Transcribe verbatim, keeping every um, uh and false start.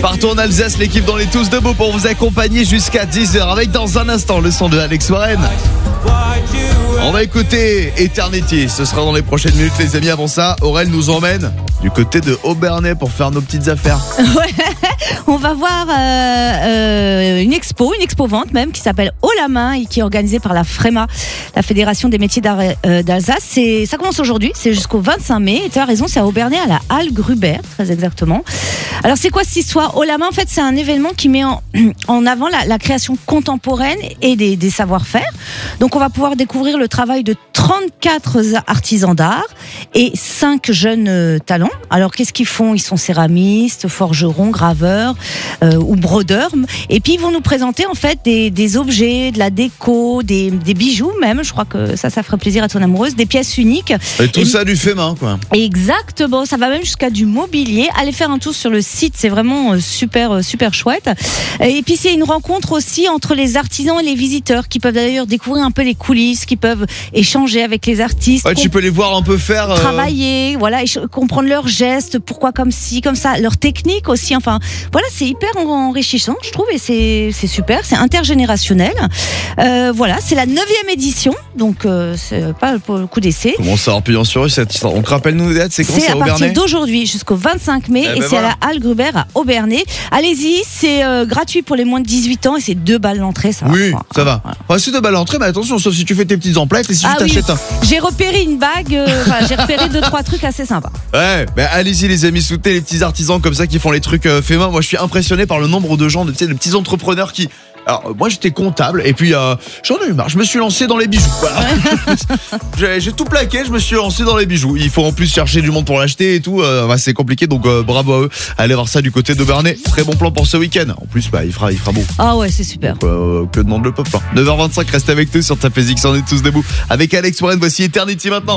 Partout en Alsace, l'équipe dans les Tous Debout pour vous accompagner jusqu'à dix heures avec dans un instant le son de Alex Warren. On va écouter Eternity, ce sera dans les prochaines minutes les amis. Avant ça, Aurel nous emmène du côté de Obernai pour faire nos petites affaires. Ouais, on va voir euh, euh, une expo, une expo-vente même qui s'appelle Haut la main et qui est organisée par la FREMA, la Fédération des métiers euh, d'Alsace. C'est, ça commence aujourd'hui, c'est jusqu'au vingt-cinq mai et tu as raison, c'est à Obernai à la Halle Gruber, très exactement. Alors c'est quoi cette histoire? Haut la main, en fait c'est un événement qui met en, en avant la, la création contemporaine et des, des savoir-faire. Donc on va pouvoir découvrir le travail de trente-quatre artisans d'art et cinq jeunes euh, talents. Alors qu'est-ce qu'ils font? Ils sont céramistes, forgerons, graveurs euh, ou brodeurs. Et puis ils vont nous présenter en fait des, des objets, de la déco, des, des bijoux même. Je crois que ça, ça ferait plaisir à ton amoureuse. Des pièces uniques. Et tout et, ça du fait main quoi. Exactement. Ça va même jusqu'à du mobilier. Allez faire un tour sur le site. C'est vraiment super super chouette. Et puis c'est une rencontre aussi entre les artisans et les visiteurs qui peuvent d'ailleurs découvrir un peu les coulisses, qui peuvent échanger avec les artistes. Ouais, tu peux les voir un peu faire. Euh... Travailler, voilà, et comprendre leurs gestes, pourquoi comme ci, comme ça, leur technique aussi. Enfin, voilà, c'est hyper enrichissant, je trouve, et c'est, c'est super, c'est intergénérationnel. Euh, voilà, c'est la neuvième édition, donc euh, c'est pas le coup d'essai. Comment ça, repayant sur eux cette histoire? Donc rappelle-nous les dates, c'est quand? C'est, c'est à partir d'aujourd'hui jusqu'au vingt-cinq mai, eh et ben c'est voilà. À la Halle Gruber à Obernai. Allez-y, c'est euh, gratuit pour les moins de dix-huit ans et c'est deux balles l'entrée, ça va. Oui, voilà. ça va. Voilà. Enfin, c'est deux balles l'entrée, mais attention, sauf si tu fais tes petites emplettes et si ah tu t'achètes oui. un. J'ai repéré une bague, euh, enfin, j'ai repéré deux trois trucs assez sympas. Ouais, bah allez-y les amis, soutenez les petits artisans comme ça qui font les trucs euh, faits main. Moi je suis impressionné par le nombre de gens, de, tu sais, de petits entrepreneurs qui... Alors moi j'étais comptable et puis euh, j'en ai eu marre, je me suis lancé dans les bijoux. Voilà. j'ai, j'ai tout plaqué, je me suis lancé dans les bijoux. Il faut en plus chercher du monde pour l'acheter et tout, euh, bah, c'est compliqué donc euh, bravo à eux. Allez voir ça du côté d'Obernai, très bon plan pour ce week-end. En plus bah il fera, il fera beau. Ah ouais c'est super. Donc, euh, que demande le peuple hein. neuf heures vingt-cinq, reste avec nous sur ta F X, on est tous debout. Avec Alex Warren, voici Eternity maintenant.